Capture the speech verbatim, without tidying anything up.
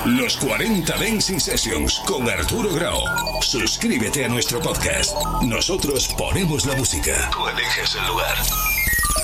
Los cuarenta Dancing Sessions con Arturo Grau. Suscríbete a nuestro podcast. Nosotros ponemos la música. Tú eliges el lugar.